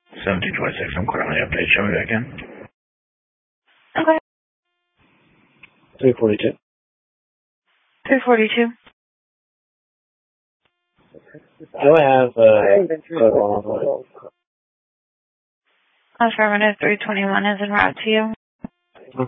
1726, I'm currently update. Show me that again. Okay. 342. 342. Do I have code 114? Affirmative 321 is en route to you.